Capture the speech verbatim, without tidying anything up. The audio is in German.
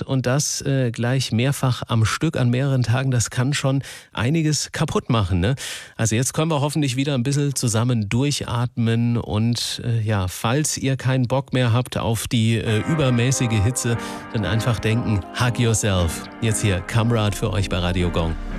und das äh, gleich mehrfach am Stück an mehreren Tagen, das kann schon einiges kaputt machen, ne? Also jetzt können wir hoffentlich wieder ein bisschen zusammen durchatmen und äh, ja, falls ihr keinen Bock mehr habt auf die äh, übermäßige Hitze, dann einfach denken, hug yourself. Jetzt hier Kamrad für euch bei Radio Gong.